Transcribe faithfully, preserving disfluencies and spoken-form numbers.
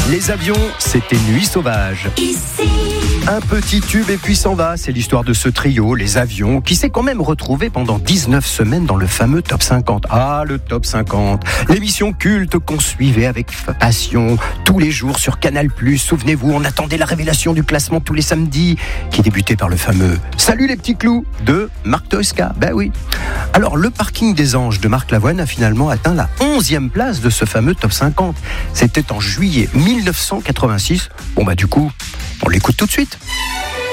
Les avions, c'était Nuit sauvage. Ici. Un petit tube et puis s'en va. C'est l'histoire de ce trio, les avions, qui s'est quand même retrouvé pendant dix-neuf semaines dans le fameux Top cinquante. Ah, le Top cinquante. L'émission culte qu'on suivait avec passion tous les jours sur Canal plus. Souvenez-vous, on attendait la révélation du classement tous les samedis, qui débutait par le fameux « Salut les petits clous » de Marc Tosca. Ben oui. Alors, le parking des Anges de Marc Lavoine a finalement atteint la onzième place de ce fameux Top cinquante. C'était en juillet mille neuf cent quatre-vingt-six. Bon bah du coup, on l'écoute tout de suite.